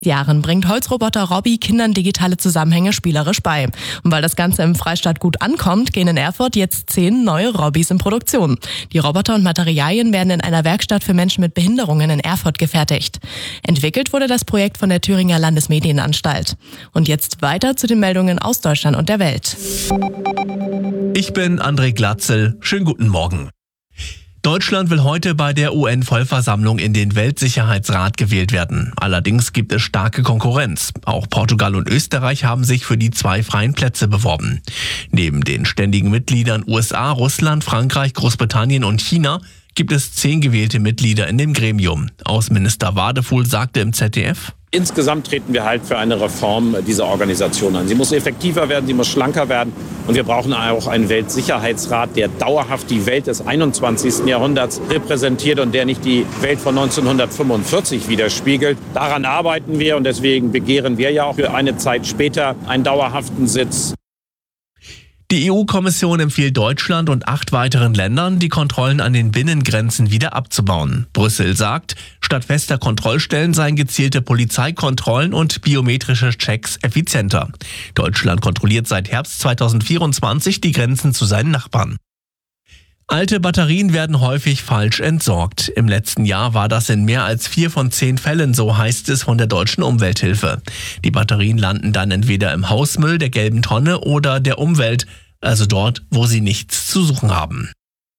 Jahren bringt Holzroboter Robby Kindern digitale Zusammenhänge spielerisch bei. Und weil das Ganze im Freistaat gut ankommt, gehen in Erfurt jetzt 10 neue Robbys in Produktion. Die Roboter und Materialien werden in einer Werkstatt für Menschen mit Behinderungen in Erfurt gefertigt. Entwickelt wurde das Projekt von der Thüringer Landesmedienanstalt. Und jetzt weiter zu den Meldungen aus Deutschland und der Welt. Ich bin André Glatzel. Schönen guten Morgen. Deutschland will heute bei der UN-Vollversammlung in den Weltsicherheitsrat gewählt werden. Allerdings gibt es starke Konkurrenz. Auch Portugal und Österreich haben sich für die 2 freien Plätze beworben. Neben den ständigen Mitgliedern USA, Russland, Frankreich, Großbritannien und China gibt es 10 gewählte Mitglieder in dem Gremium. Außenminister Wadefuhl sagte im ZDF: Insgesamt treten wir halt für eine Reform dieser Organisation an. Sie muss effektiver werden, sie muss schlanker werden. Und wir brauchen auch einen Weltsicherheitsrat, der dauerhaft die Welt des 21. Jahrhunderts repräsentiert und der nicht die Welt von 1945 widerspiegelt. Daran arbeiten wir und deswegen begehren wir ja auch für eine Zeit später einen dauerhaften Sitz. Die EU-Kommission empfiehlt Deutschland und 8 weiteren Ländern, die Kontrollen an den Binnengrenzen wieder abzubauen. Brüssel sagt, statt fester Kontrollstellen seien gezielte Polizeikontrollen und biometrische Checks effizienter. Deutschland kontrolliert seit Herbst 2024 die Grenzen zu seinen Nachbarn. Alte Batterien werden häufig falsch entsorgt. Im letzten Jahr war das in mehr als 4 von 10 Fällen, so heißt es von der Deutschen Umwelthilfe. Die Batterien landen dann entweder im Hausmüll, der gelben Tonne oder der Umwelt, also dort, wo sie nichts zu suchen haben.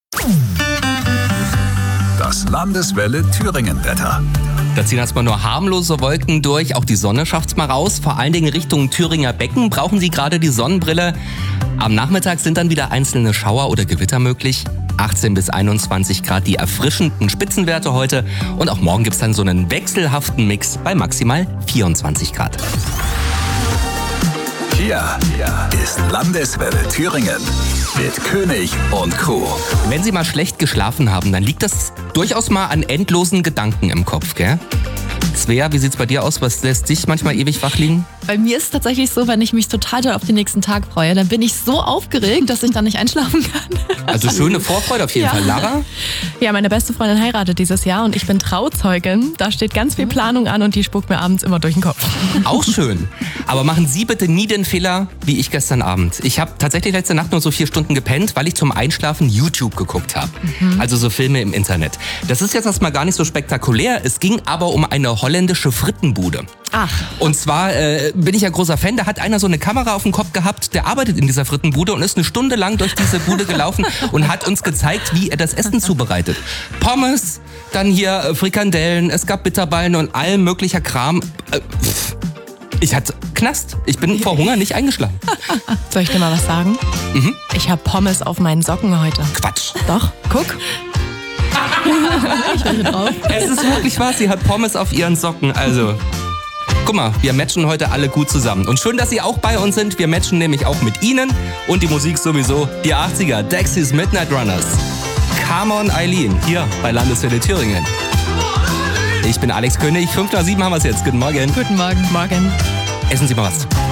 Das Landeswelle Thüringen-Wetter. Da ziehen erstmal nur harmlose Wolken durch, auch die Sonne schafft's mal raus. Vor allen Dingen Richtung Thüringer Becken brauchen Sie gerade die Sonnenbrille. Am Nachmittag sind dann wieder einzelne Schauer oder Gewitter möglich. 18 bis 21 Grad die erfrischenden Spitzenwerte heute. Und auch morgen gibt's dann so einen wechselhaften Mix bei maximal 24 Grad. Hier ist Landeswelle Thüringen mit König und Co. Wenn Sie mal schlecht geschlafen haben, dann liegt das durchaus mal an endlosen Gedanken im Kopf, gell? Svea, wie sieht's bei dir aus? Was lässt dich manchmal ewig wach liegen? Bei mir ist es tatsächlich so, wenn ich mich total doll auf den nächsten Tag freue, dann bin ich so aufgeregt, dass ich dann nicht einschlafen kann. Also schöne Vorfreude auf jeden Fall. Lara? Ja, meine beste Freundin heiratet dieses Jahr und ich bin Trauzeugin. Da steht ganz viel Planung an und die spuckt mir abends immer durch den Kopf. Auch schön. Aber machen Sie bitte nie den Fehler, wie ich gestern Abend. Ich habe tatsächlich letzte Nacht nur so 4 Stunden gepennt, weil ich zum Einschlafen YouTube geguckt habe. Also so Filme im Internet. Das ist jetzt erstmal gar nicht so spektakulär. Es ging aber um eine holländische Frittenbude. Ach. Und zwar bin ich ja großer Fan, da hat einer so eine Kamera auf dem Kopf gehabt, der arbeitet in dieser Frittenbude und ist eine Stunde lang durch diese Bude gelaufen und hat uns gezeigt, wie er das Essen zubereitet. Pommes, dann hier Frikandellen, es gab Bitterballen und all möglicher Kram. Ich hatte Knast. Ich bin vor Hunger nicht eingeschlafen. Soll ich dir mal was sagen? Ich habe Pommes auf meinen Socken heute. Quatsch. Doch, guck. Es ist wirklich wahr, sie hat Pommes auf ihren Socken. Also, guck mal, wir matchen heute alle gut zusammen. Und schön, dass Sie auch bei uns sind. Wir matchen nämlich auch mit Ihnen. Und die Musik sowieso, die 80er, Dexys Midnight Runners. Come on, Eileen, hier bei Landeswelle Thüringen. Ich bin Alex König, 5 nach 7 haben wir es jetzt. Guten Morgen. Guten Morgen. Morgen. Essen Sie mal was.